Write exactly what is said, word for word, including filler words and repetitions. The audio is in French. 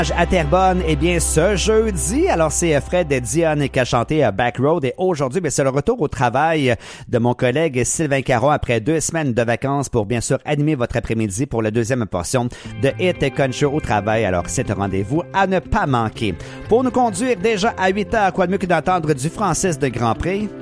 À Terrebonne, eh bien, ce jeudi, alors c'est Fred Dionne qui a chanté à Backroad et aujourd'hui, bien, c'est le retour au travail de mon collègue Sylvain Caron après deux semaines de vacances pour bien sûr animer votre après-midi pour la deuxième portion de Hit Country au travail. Alors, c'est un rendez-vous à ne pas manquer. Pour nous conduire déjà à huit heures, quoi de mieux que d'entendre du Francis de Grand Prix?